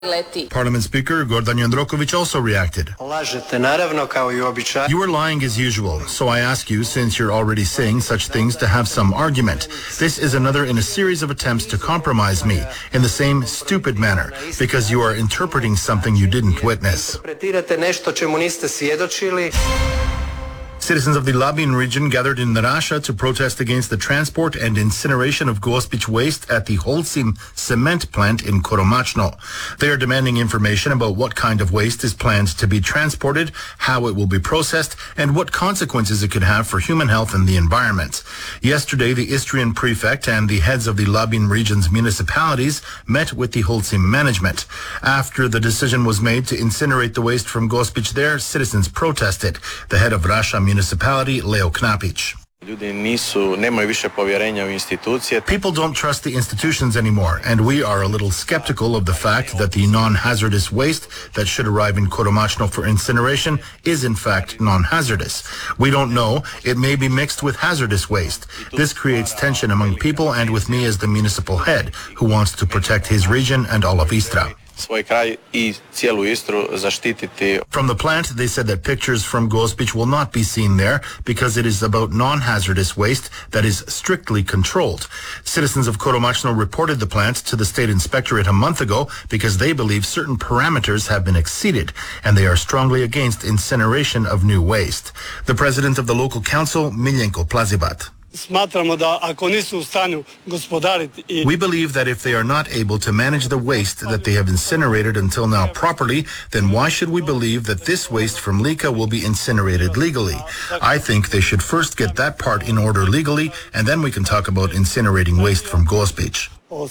Parliament Speaker Gordan Jandrokovic also reacted. You are lying as usual, so I ask you, since you're already saying such things, to have some argument. This is another in a series of attempts to compromise me in the same stupid manner, because you are interpreting something you didn't witness. Citizens of the Labin region gathered in Rasha to protest against the transport and incineration of Gospić waste at the Holcim cement plant in Koromačno. They are demanding information about what kind of waste is planned to be transported, how it will be processed, and what consequences it could have for human health and the environment. Yesterday, the Istrian prefect and the heads of the Labin region's municipalities met with the Holcim management. After the decision was made to incinerate the waste from Gospić there, citizens protested. The head of Rasha municipality, Leo Knapić. People don't trust the institutions anymore, and we are a little skeptical of the fact that the non-hazardous waste that should arrive in Koromačno for incineration is in fact non-hazardous. We don't know. It may be mixed with hazardous waste. This creates tension among people and with me as the municipal head, who wants to protect his region and all of Istra. From the plant, they said that pictures from Gospić will not be seen there because it is about non-hazardous waste that is strictly controlled. Citizens of Koromačno reported the plant to the state inspectorate a month ago because they believe certain parameters have been exceeded, and they are strongly against incineration of new waste. The president of the local council, Miljenko Plazibat. We believe that if they are not able to manage the waste that they have incinerated until now properly, then why should we believe that this waste from Lika will be incinerated legally? I think they should first get that part in order legally, and then we can talk about incinerating waste from Gospić.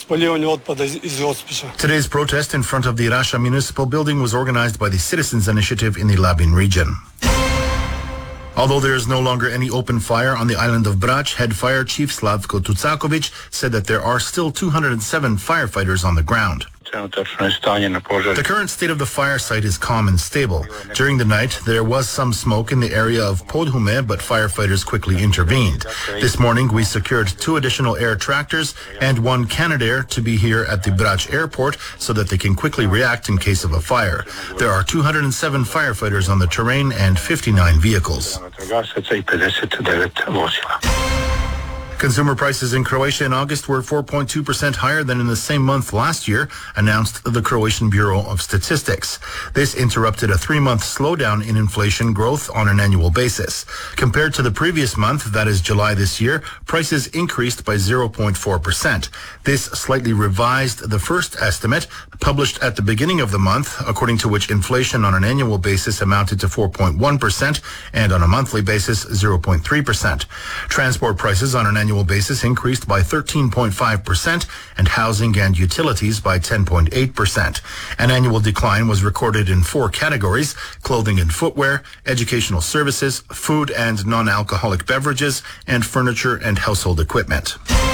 Today's protest in front of the Rasha municipal building was organized by the Citizens Initiative in the Labin region. Although there is no longer any open fire on the island of Brač, head fire chief Slavko Tucakovic said that there are still 207 firefighters on the ground. The current state of the fire site is calm and stable. During the night, there was some smoke in the area of Podhume, but firefighters quickly intervened. This morning, we secured 2 additional air tractors and 1 Canadair to be here at the Brač airport so that they can quickly react in case of a fire. There are 207 firefighters on the terrain and 59 vehicles. Consumer prices in Croatia in August were 4.2% higher than in the same month last year, announced the Croatian Bureau of Statistics. This interrupted a 3-month slowdown in inflation growth on an annual basis. Compared to the previous month, that is July this year, prices increased by 0.4%. This slightly revised the first estimate, published at the beginning of the month, according to which inflation on an annual basis amounted to 4.1% and on a monthly basis 0.3%. Transport prices on an annual basis increased by 13.5% and housing and utilities by 10.8%. An annual decline was recorded in 4 categories: clothing and footwear, educational services, food and non-alcoholic beverages, and furniture and household equipment.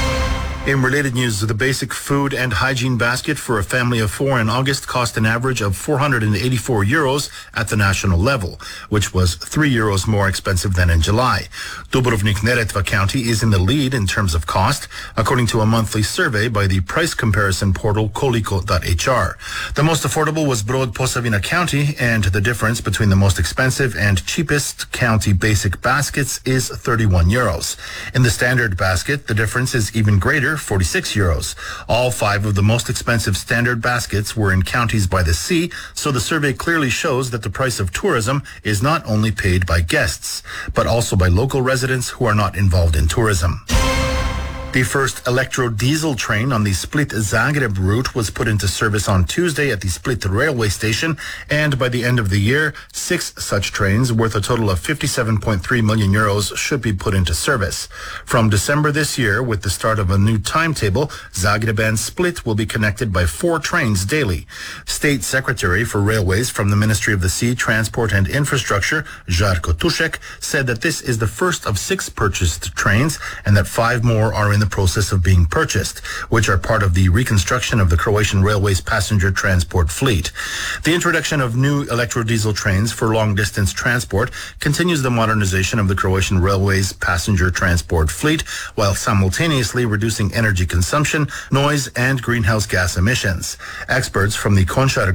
In related news, the basic food and hygiene basket for a family of 4 in August cost an average of 484 euros at the national level, which was 3 euros more expensive than in July. Dubrovnik-Neretva County is in the lead in terms of cost, according to a monthly survey by the price comparison portal koliko.hr. The most affordable was Brod Posavina County, and the difference between the most expensive and cheapest county basic baskets is 31 euros. In the standard basket, the difference is even greater, 46 euros. All 5 of the most expensive standard baskets were in counties by the sea, so the survey clearly shows that the price of tourism is not only paid by guests, but also by local residents who are not involved in tourism. The first electro-diesel train on the Split-Zagreb route was put into service on Tuesday at the Split railway station, and by the end of the year, 6 such trains worth a total of 57.3 million euros should be put into service. From December this year, with the start of a new timetable, Zagreb and Split will be connected by 4 trains daily. State Secretary for Railways from the Ministry of the Sea, Transport and Infrastructure, Žarko Tušek, said that this is the first of 6 purchased trains and that 5 more are in the the process of being purchased, which are part of the reconstruction of the Croatian Railways passenger transport fleet. The introduction of new electrodiesel trains for long-distance transport continues the modernization of the Croatian Railways passenger transport fleet, while simultaneously reducing energy consumption, noise, and greenhouse gas emissions. Experts from the Končar